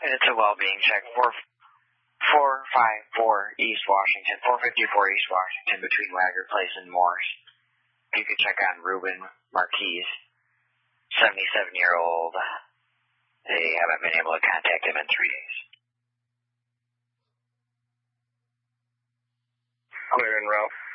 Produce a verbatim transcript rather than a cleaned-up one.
It's a well-being check. Four, four, five, four East Washington, four fifty-four East Washington, between Wagger Place and Morse. You could check on Ruben Marquise, seventy-seven-year-old. They haven't been able to contact him in three days. Clear en route.